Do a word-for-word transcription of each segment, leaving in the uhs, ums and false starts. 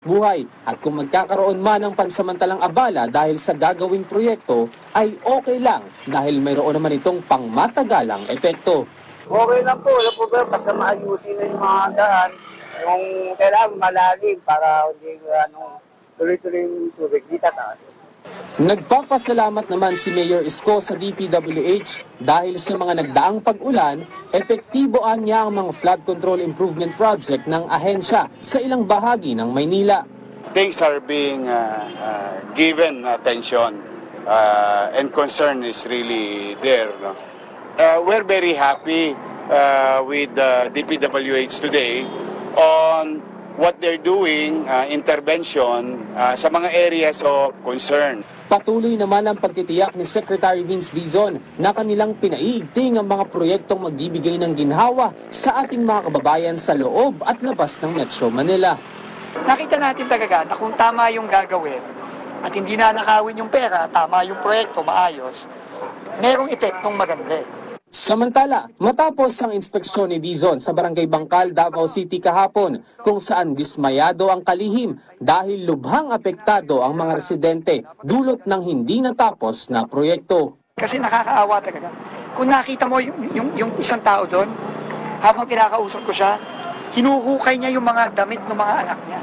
buhay at kung magkakaroon man ng pansamantalang abala dahil sa gagawing proyekto ay okay lang dahil mayroon naman itong pangmatagalang epekto. Okay lang po, wala po ba, basta maayusin na yung mga daan, yung kailangan malalim para hindi ano, tuloy-tuloy yung tubig, di tataas. Nagpapasalamat naman si Mayor Isko sa D P W H dahil sa mga nagdaang pag-ulan, epektiboan niya ang mga flood control improvement project ng ahensya sa ilang bahagi ng Maynila. Things are being uh, uh, given attention uh, and concern is really there. No? Uh, we're very happy uh, with the D P W H today on what they're doing, uh, intervention uh, sa mga areas of concern. Patuloy naman ang pagtitiyak ni Secretary Vince Dizon na kanilang pinaiigting ang mga proyektong magbibigay ng ginhawa sa ating mga kababayan sa loob at labas ng Metro Manila. Nakita natin talaga na kung tama yung gagawin at hindi na nakawin yung pera, tama yung proyekto, maayos, merong epektong maganda. Samantala, matapos ang inspeksyon ni Dizon sa Barangay Bangkal, Davao City kahapon, kung saan dismayado ang kalihim dahil lubhang apektado ang mga residente dulot ng hindi natapos na proyekto. Kasi nakakaawa talaga. Kung nakita mo yung, yung, yung isang tao doon, habang kinakausap ko siya, hinuhukay niya yung mga damit ng mga anak niya.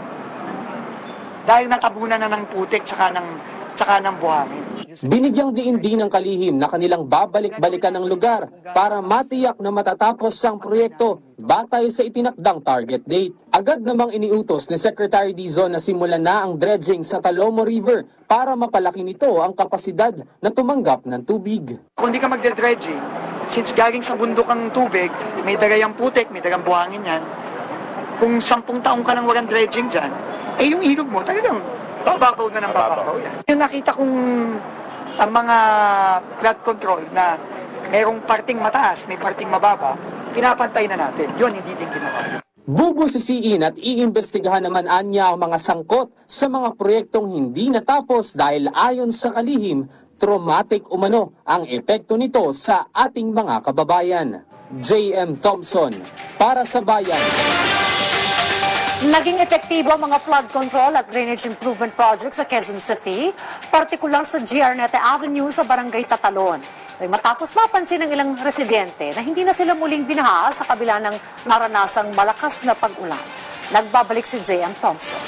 Dahil natabunan na ng putik tsaka ng, tsaka ng buhangin. Binigyang diin din ng kalihim na kanilang babalik-balikan ng lugar para matiyak na matatapos ang proyekto batay sa itinakdang target date. Agad namang iniutos ni Secretary Dizon na simulan na ang dredging sa Talomo River para mapalaki nito ang kapasidad na tumanggap ng tubig. Kung di ka magde-dredging, since galing sa bundok ang tubig, may dagayang putik, may dagang buhangin yan, kung sampung taong ka nang walang dredging dyan, eh yung ilog mo talagang bababaw na ng bababaw yan. Yung nakita kong ang mga flood control na mayroong parting mataas, may parting mababa, pinapantay na natin. Yun, hindi din ginawa. Bubusisiin at iimbestigahan naman anya ang mga sangkot sa mga proyektong hindi natapos dahil ayon sa kalihim, traumatic umano ang epekto nito sa ating mga kababayan. J M Thompson, para sa Bayan. Naging epektibo ang mga flood control at drainage improvement projects sa Quezon City, partikular sa G. Arneta Avenue sa Barangay Tatalon. Ay matapos mapansin ng ilang residente na hindi na sila muling binaha sa kabila ng naranasang malakas na pag-ulan. Nagbabalik si J M Thompson.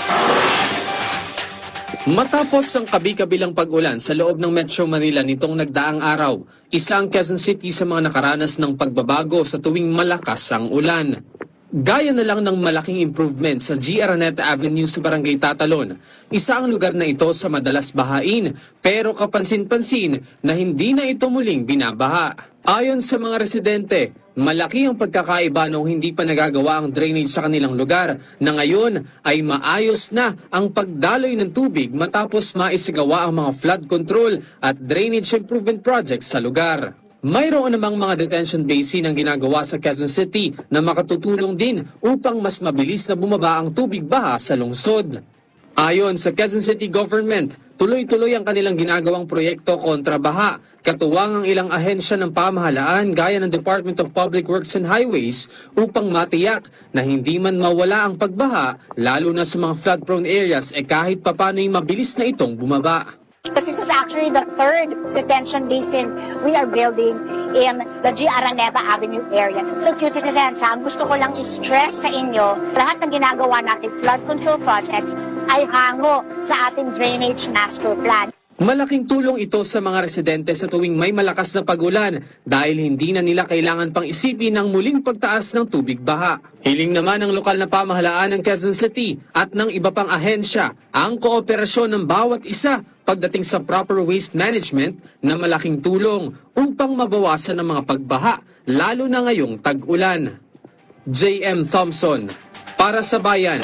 Matapos ang kabi-kabilang pag-ulan sa loob ng Metro Manila nitong nagdaang araw, isa ang Quezon City sa mga nakaranas ng pagbabago sa tuwing malakas ang ulan. Gaya na lang ng malaking improvement sa G. Araneta Avenue sa Barangay Tatalon. Isa ang lugar na ito sa madalas bahain pero kapansin-pansin na hindi na ito muling binabaha. Ayon sa mga residente, malaki ang pagkakaiba nung hindi pa nagagawa ang drainage sa kanilang lugar na ngayon ay maayos na ang pagdaloy ng tubig matapos maisagawa ang mga flood control at drainage improvement projects sa lugar. Mayroon namang mga detention basin ang ginagawa sa Quezon City na makatutulong din upang mas mabilis na bumaba ang tubig baha sa lungsod. Ayon sa Quezon City Government, tuloy-tuloy ang kanilang ginagawang proyekto kontra baha, katuwang ang ilang ahensya ng pamahalaan gaya ng Department of Public Works and Highways upang matiyak na hindi man mawala ang pagbaha, lalo na sa mga flood-prone areas eh kahit papano'y mabilis na itong bumaba. Because this is actually the third detention basin we are building in the G. Araneta Avenue area. So, Q C Citizen, ang gusto ko lang i-stress sa inyo, lahat ng ginagawa natin flood control projects ay hango sa ating drainage master plan. Malaking tulong ito sa mga residente sa tuwing may malakas na pag-ulan dahil hindi na nila kailangan pang isipin ang muling pagtaas ng tubig baha. Hiling naman ng lokal na pamahalaan ng Quezon City at ng iba pang ahensya ang kooperasyon ng bawat isa pagdating sa proper waste management na malaking tulong upang mabawasan ang mga pagbaha lalo na ngayong tag-ulan. J M Thompson, para sa Bayan.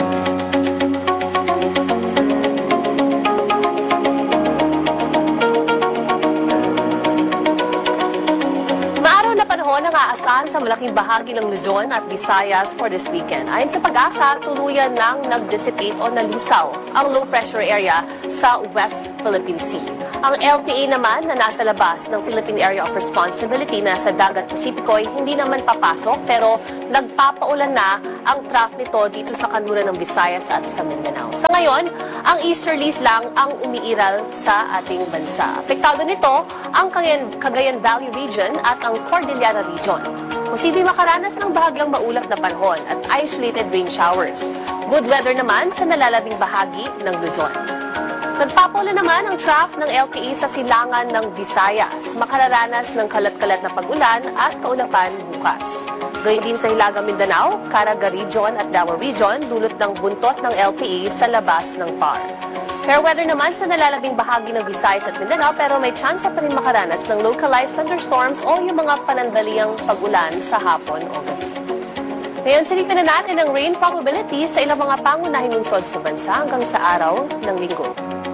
Nang aasahan sa malakas malaking bahagi ng Luzon at Visayas for this weekend. Ayon sa Pag-asa, tuluyan nang nag-dissipate o nalusaw ang low pressure area sa West Philippine Sea. Ang L P A naman na nasa labas ng Philippine Area of Responsibility na sa Dagat Pasipiko ay hindi naman papasok pero nagpapaulan na ang trough nito dito sa kanluran ng Visayas at sa Mindanao. Sa ngayon, ang easterlies lang ang umiiral sa ating bansa. Apektado nito ang Cagayan, Cagayan Valley region at ang Cordillera region. Posibleng makaranas ng bahagyang maulap na panahon at isolated rain showers. Good weather naman sa nalalabing bahagi ng Luzon. Nagpapaulan naman ang trough ng L P A sa silangan ng Visayas. Makararanas ng kalat-kalat na pag-ulan at kaulapan bukas. Gayun din sa Hilagang Mindanao, Caraga Region at Davao Region dulot ng buntot ng L P A sa labas ng P A R. Fair weather naman sa nalalabing bahagi ng Visayas at Mindanao pero may tsansa pa rin makaranas ng localized thunderstorms o yung mga panandaliang pag-ulan sa hapon o gabi. Ngayon, silipin na natin ang rain probability sa ilang mga pangunahing lungsod sa bansa hanggang sa araw ng linggo.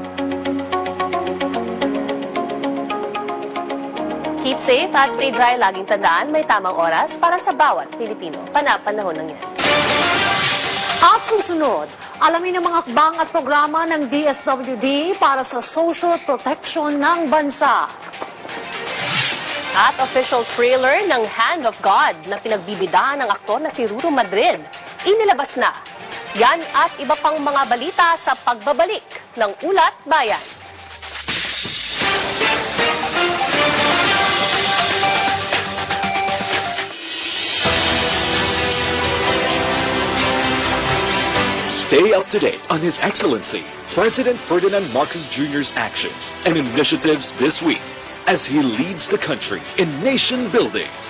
Keep safe at stay dry. Laging tandaan, may tamang oras para sa bawat Pilipino. Panapanahon ng yan. At susunod, alamin ang mga hakbang at programa ng D S W D para sa social protection ng bansa. At official trailer ng Hand of God na pinagbibidahan ng aktor na si Ruro Madrid, inilabas na. Yan at iba pang mga balita sa pagbabalik ng Ulat Bayan. Stay up to date on His Excellency, President Ferdinand Marcos Junior's actions and initiatives this week as he leads the country in nation building.